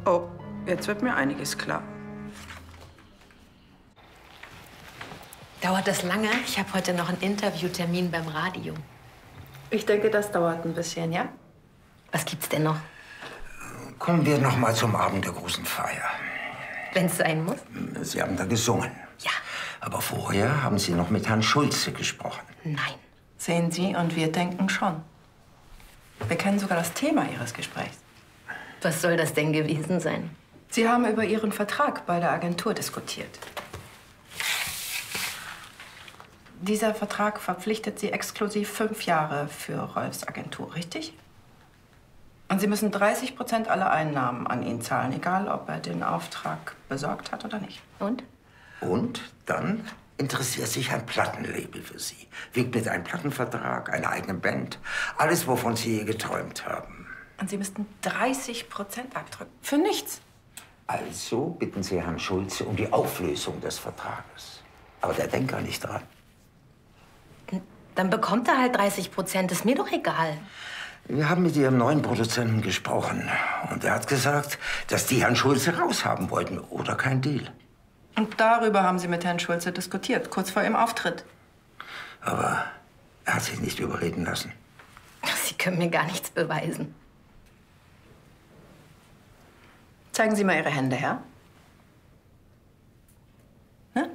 Oh, jetzt wird mir einiges klar. Dauert das lange? Ich habe heute noch einen Interviewtermin beim Radio. Ich denke, das dauert ein bisschen, ja? Was gibt's denn noch? Kommen wir noch mal zum Abend der großen Feier. Wenn es sein muss? Sie haben da gesungen. Ja. Aber vorher haben Sie noch mit Herrn Schulze gesprochen. Nein. Sehen Sie, und wir denken schon. Wir kennen sogar das Thema Ihres Gesprächs. Was soll das denn gewesen sein? Sie haben über Ihren Vertrag bei der Agentur diskutiert. Dieser Vertrag verpflichtet Sie exklusiv 5 Jahre für Rolfs Agentur, richtig? Und Sie müssen 30% aller Einnahmen an ihn zahlen, egal ob er den Auftrag besorgt hat oder nicht. Und? Und dann interessiert sich ein Plattenlabel für Sie. Winkt mit einem Plattenvertrag, einer eigenen Band. Alles, wovon Sie je geträumt haben. Und Sie müssten 30% abdrücken. Für nichts. Also bitten Sie Herrn Schulze um die Auflösung des Vertrages. Aber der denkt gar nicht dran. Dann bekommt er halt 30%. Ist mir doch egal. Wir haben mit Ihrem neuen Produzenten gesprochen. Und er hat gesagt, dass die Herrn Schulze raushaben wollten oder kein Deal. Und darüber haben Sie mit Herrn Schulze diskutiert, kurz vor Ihrem Auftritt. Aber er hat sich nicht überreden lassen. Sie können mir gar nichts beweisen. Zeigen Sie mal Ihre Hände her. Ne?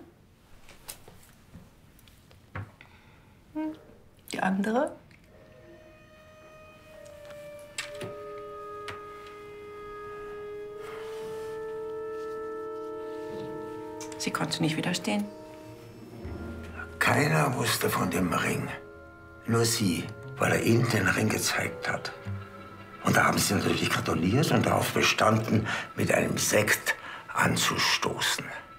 Die andere. Sie konnte nicht widerstehen. Keiner wusste von dem Ring. Nur Sie, weil er Ihnen den Ring gezeigt hat. Und da haben Sie natürlich gratuliert und darauf bestanden, mit einem Sekt anzustoßen.